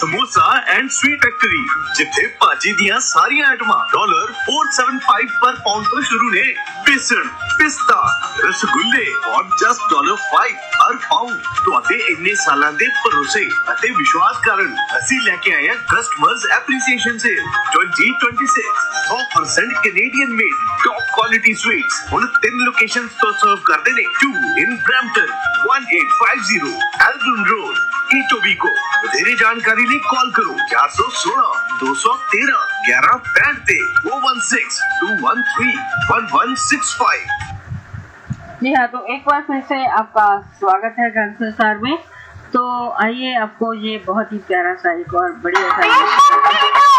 Samosa and sweet factory जिथे भाजी दियां सारियां आइटमां $475 पर पाउंड तो शुरू ने। बेसन, पिस्ता, रसगुल्ले और जस्ट $5 हर पाउंड। ਤੁਹਾਡੇ ਇੰਨੇ ਸਾਲਾਂ ਦੇ ਭਰੋਸੇ ਅਤੇ ਵਿਸ਼ਵਾਸ ਕਾਰਨ ਅਸੀਂ ਲੈ ਕੇ ਆਏ ਹਾਂ ਕਸਟਮਰਸ ਐਪਰੀਸੀਏਸ਼ਨ ਸੇ 2026 100% Canadian made top quality sweets ਹੁਣ 3 ਲੋਕੇਸ਼ਨਸ ਤੋਂ ਸਰਵ ਕਰਦੇ ਨੇ 2 in Brampton 1850 Eldon Road Etobicoke। ਵਧੇਰੇ ਜਾਣਕਾਰੀ ਲਈ ਕਾਲ ਕਰੋ 416 213 1165 ਤੇ 016 213 1165। जी हाँ, तो एक बार फिर से आपका स्वागत है गान संसार में। तो आइए आपको ये बहुत ही प्यारा सा एक और बढ़िया सा